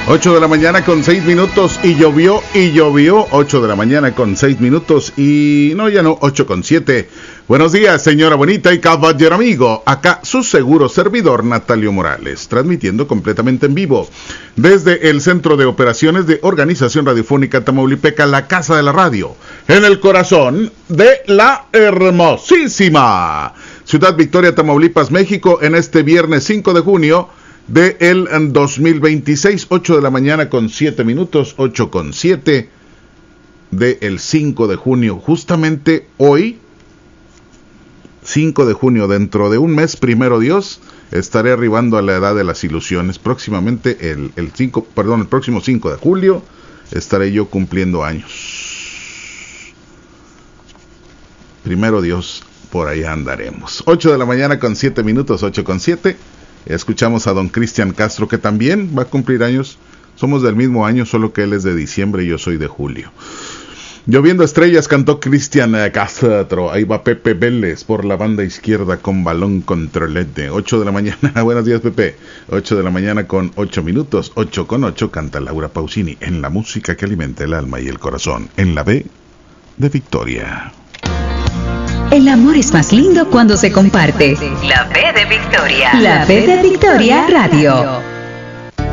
8 de la mañana con 6 minutos y llovió. 8 de la mañana con 6 minutos y no, ya no, 8 con 7. Buenos días, señora bonita y caballero amigo. Acá su seguro servidor Natalio Morales, transmitiendo completamente en vivo desde el Centro de Operaciones de Organización Radiofónica Tamaulipeca, la Casa de la Radio, en el corazón de la hermosísima Ciudad Victoria, Tamaulipas, México, en este viernes 5 de junio de el 2026, 8 de la mañana con 7 minutos, 8 con 7 de el 5 de junio, justamente hoy, 5 de junio, dentro de un mes, primero Dios, estaré arribando a la edad de las ilusiones. Próximamente, el próximo 5 de julio, estaré yo cumpliendo años. Primero Dios, por allá andaremos. 8 de la mañana con 7 minutos, 8 con 7. Escuchamos a don Cristian Castro, que también va a cumplir años. Somos del mismo año, solo que él es de diciembre y yo soy de julio. Lloviendo estrellas, cantó Cristian Castro. Ahí va Pepe Vélez por la banda izquierda con balón controlete. 8 de la mañana, buenos días Pepe. 8 de la mañana con 8 minutos, 8 con 8, canta Laura Pausini en la música que alimenta el alma y el corazón. En la B de Victoria. El amor es más lindo cuando se comparte. La B de Victoria. La B de Victoria Radio.